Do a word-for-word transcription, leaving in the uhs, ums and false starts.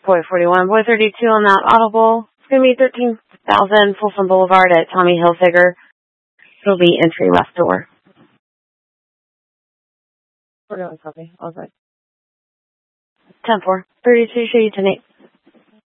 Boy forty-one, Boy thirty-two on that audible. It's going to be thirteen thousand Folsom Boulevard at Tommy Hilfiger. It'll be entry left door. We're going copy. All right. ten four. thirty-two, show you tonight.